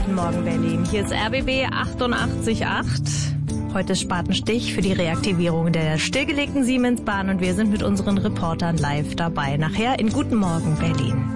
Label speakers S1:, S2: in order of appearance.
S1: Guten Morgen Berlin. Hier ist RBB 88.8. Heute ist Spatenstich für die Reaktivierung der stillgelegten Siemensbahn und wir sind mit unseren Reportern live dabei. Nachher in Guten Morgen Berlin.